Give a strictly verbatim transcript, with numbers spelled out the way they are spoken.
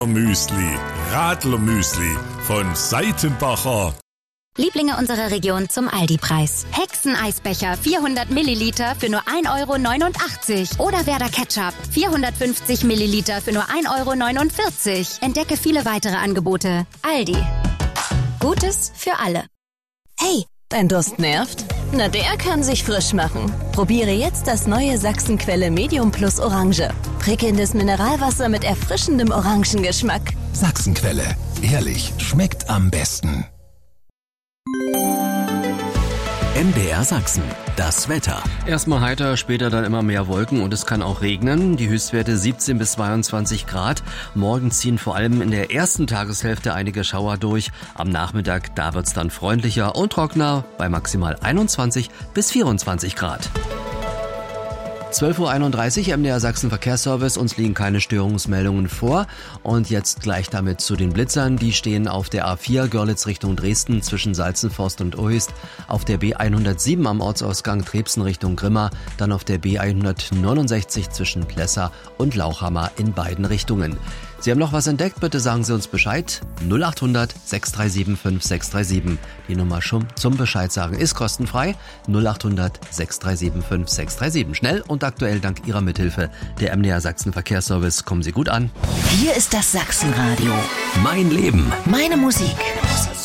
Müsli, Radler-Müsli von Seitenbacher. Lieblinge unserer Region zum Aldi-Preis. Hexeneisbecher vierhundert Milliliter für nur ein Euro neunundachtzig. Oder Werder Ketchup vierhundertfünfzig Milliliter für nur ein Euro neunundvierzig. Entdecke viele weitere Angebote. Aldi. Gutes für alle. Hey, dein Durst nervt? Na, der kann sich frisch machen. Probiere jetzt das neue Sachsenquelle Medium Plus Orange. Prickelndes Mineralwasser mit erfrischendem Orangengeschmack. Sachsenquelle. Ehrlich, schmeckt am besten. M D R Sachsen, das Wetter. Erstmal heiter, später dann immer mehr Wolken und es kann auch regnen. Die Höchstwerte siebzehn bis zweiundzwanzig Grad. Morgen ziehen vor allem in der ersten Tageshälfte einige Schauer durch. Am Nachmittag, da wird's dann freundlicher und trockener bei maximal einundzwanzig bis vierundzwanzig Grad. zwölf Uhr einunddreißig, M D R Sachsen Verkehrsservice, uns liegen keine Störungsmeldungen vor. Und jetzt gleich damit zu den Blitzern, die stehen auf der A vier Görlitz Richtung Dresden zwischen Salzenforst und Oist, auf der B hundertsieben am Ortsausgang Trebsen Richtung Grimma, dann auf der B hundertneunundsechzig zwischen Plessa und Lauchhammer in beiden Richtungen. Sie haben noch was entdeckt, bitte sagen Sie uns Bescheid. null acht hundert sechs drei sieben fünf sechs drei sieben. Die Nummer schon zum Bescheid sagen ist kostenfrei. null acht hundert sechs drei sieben fünf sechs drei sieben. Schnell und aktuell dank Ihrer Mithilfe. Der M D R Sachsen Verkehrsservice. Kommen Sie gut an. Hier ist das Sachsenradio. Mein Leben. Meine Musik.